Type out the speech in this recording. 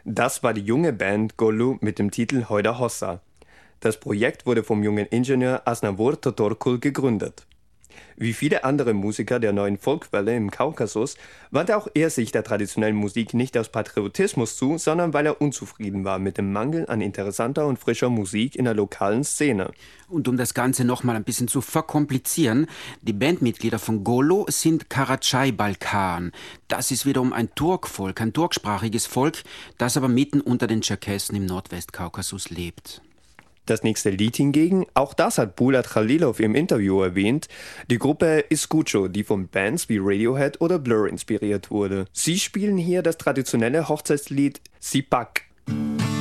Das war die junge Band Golu mit dem Titel Hoida Hossa. Das Projekt wurde vom jungen Ingenieur Asnavur Totorkul gegründet. Wie viele andere Musiker der neuen Folkwelle im Kaukasus wandte auch er sich der traditionellen Musik nicht aus Patriotismus zu, sondern weil er unzufrieden war mit dem Mangel an interessanter und frischer Musik in der lokalen Szene. Und um das Ganze nochmal ein bisschen zu verkomplizieren, die Bandmitglieder von Golo sind Karatschai-Balkan. Das ist wiederum ein Turkvolk, ein turksprachiges Volk, das aber mitten unter den Tscherkessen im Nordwestkaukasus lebt. Das nächste Lied hingegen, auch das hat Bulat Khalilov im Interview erwähnt, die Gruppe Iskucho, die von Bands wie Radiohead oder Blur inspiriert wurde. Sie spielen hier das traditionelle Hochzeitslied Sipak.